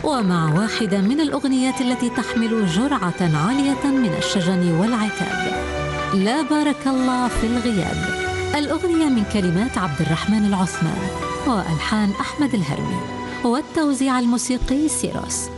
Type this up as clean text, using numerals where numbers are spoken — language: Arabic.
ومع واحدة من الأغنيات التي تحمل جرعة عالية من الشجن والعتاب، لا بارك الله في الغياب. الأغنية من كلمات عبد الرحمن العثمان وألحان أحمد الهرمي والتوزيع الموسيقي سيروس.